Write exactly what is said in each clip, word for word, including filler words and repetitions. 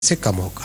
से कम होगा।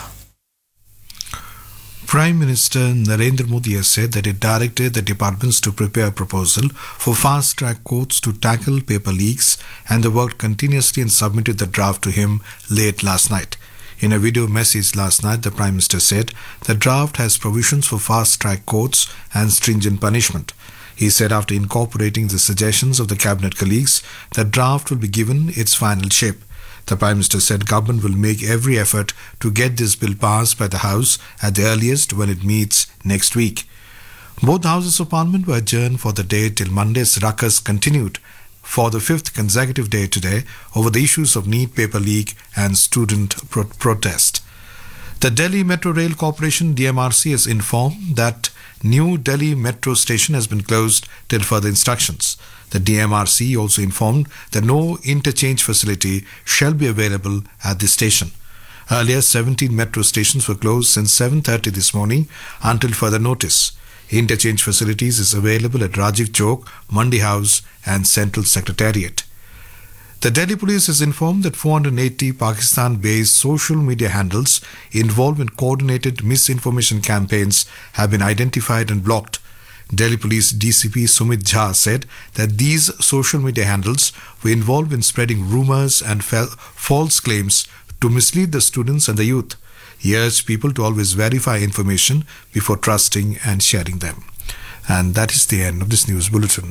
Prime Minister Narendra Modi has said that it directed the departments to prepare a proposal for fast-track courts to tackle paper leaks, and they worked continuously and submitted the draft to him late last night. In a video message last night, the Prime Minister said the draft has provisions for fast-track courts and stringent punishment. He said after incorporating the suggestions of the cabinet colleagues, the draft will be given its final shape. The Prime Minister said government will make every effort to get this bill passed by the House at the earliest when it meets next week. Both Houses of Parliament were adjourned for the day till Monday's ruckus continued for the fifth consecutive day today over the issues of NEET paper leak and student pro- protest. The Delhi Metro Rail Corporation D M R C has informed that New Delhi Metro Station has been closed till further instructions. The D M R C also informed that no interchange facility shall be available at the station. Earlier, seventeen metro stations were closed since seven thirty this morning until further notice. Interchange facilities is available at Rajiv Chowk, Mandi House and Central Secretariat. The Delhi Police has informed that four hundred eighty Pakistan-based social media handles involved in coordinated misinformation campaigns have been identified and blocked. Delhi Police D C P Sumit Jha said that these social media handles were involved in spreading rumours and fel- false claims to mislead the students and the youth. He urged people to always verify information before trusting and sharing them. And that is the end of this news bulletin.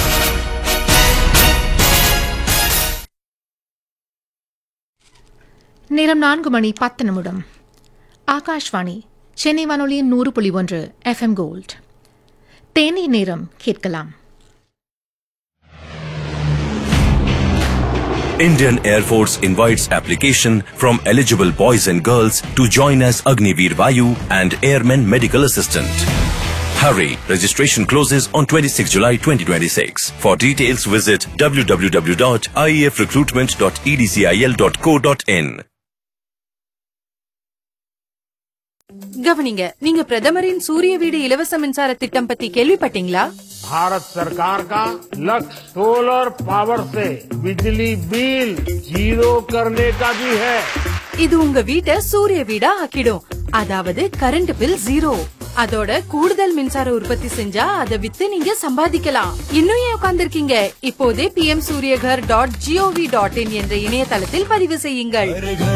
நேரம் நான்கு மணி பத்து நிமிடம். ஆகாஷ்வாணி சென்னை வானொலியின் நூறு புள்ளி ஒன்று FM gold. தேநீர் நேரம் கேட்கலாம். Indian Air Force invites application from eligible boys and girls to join as Agniveer Vayu and Airman Medical Assistant. Hurry! Registration closes on twenty-sixth July twenty twenty-six. For details, visit w w w dot i e f recruitment dot e d c i l dot co dot in. கவனிங்க, நீங்க பிரதமரின் சூரிய வீடு இலவச மின்சார திட்டம் பத்தி கேள்விப்பட்டீங்களா? भारत सरकार का लक्ष्य सोलर पावर से बिजली बिल जीरो करने का भी है. இது உங்க வீட்டை சூரிய வீடா ஆக்கிடும். அதாவது கரண்ட் பில் ஜீரோ. அதோட கூடுதல் மின்சார உற்பத்தி செஞ்சா அதை வித்து நீங்க சம்பாதிக்கலாம். இன்னும் ஏன் உட்கார்ந்திருக்கீங்க? இப்போதே B M Surya Ghar dot gov dot in என்ற இணையதளத்தில் பதிவு செய்யுங்கள்.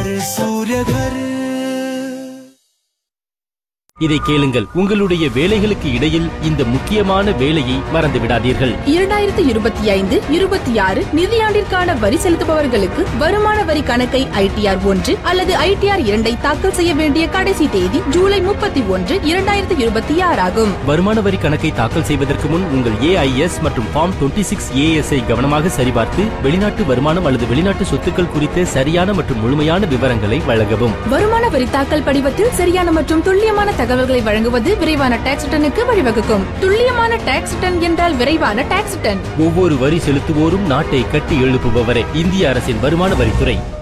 இதை கேளுங்கள், உங்களுடைய வேலைகளுக்கு இடையில் இந்த முக்கியமான வேலையை மறந்து விடாதீர்கள். இரண்டாயிரத்தி இருபத்தி ஐந்து இருபத்தி ஆறு நிதியாண்டிற்கான வரி செலுத்துபவர்களுக்கு வருமான வரி கணக்கை ஐடிஆர் ஒன்று அல்லது ஐடிஆர் இரண்டை தாக்கல் செய்ய வேண்டிய கடைசி தேதி ஜூலை முப்பத்தி ஒன்று இரண்டாயிரத்தி இருபத்தி ஆறு ஆகும். வருமான வரி கணக்கை தாக்கல் செய்வதற்கு முன் உங்கள் ஏஐஎஸ் மற்றும் ஃபார்ம் இருபத்தி ஆறு ஏஎஸ் ஐ கவனமாக சரிபார்த்து வெளிநாட்டு வருமானம் அல்லது வெளிநாட்டு சொத்துக்கள் குறித்த சரியான மற்றும் முழுமையான விவரங்களை வழங்கவும். வருமான வரி தாக்கல் படிவத்தில் சரியான மற்றும் துல்லியமான தகவல்களை வழங்குவது விரைவான டாக்ஸ் ரிட்டனுக்கு வழிவகுக்கும். துல்லியமான டாக்ஸ் ரிட்டன் என்றால் விரைவான டாக்ஸ் ரிட்டன். ஒவ்வொரு வரி செலுத்துவோரும் நாட்டை கட்டி எழுப்புபவரே. இந்திய அரசின் வருமான வரித்துறை.